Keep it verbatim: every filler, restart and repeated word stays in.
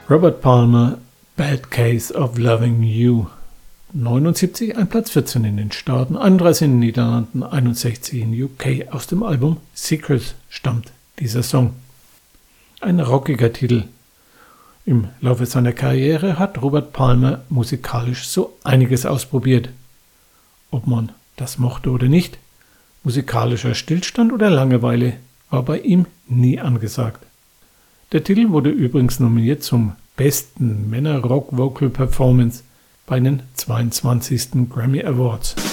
Robert Palmer, Bad Case of Loving You. neunundsiebzig, ein Platz vierzehn in den Staaten, einunddreißig in den Niederlanden, einundsechzig in U K. Aus dem Album Secret stammt dieser Song. Ein rockiger Titel. Im Laufe seiner Karriere hat Robert Palmer musikalisch so einiges ausprobiert. Ob man das mochte oder nicht, musikalischer Stillstand oder Langeweile war bei ihm nie angesagt. Der Titel wurde übrigens nominiert zum besten Männer-Rock-Vocal-Performance bei den zweiundzwanzigsten Grammy Awards.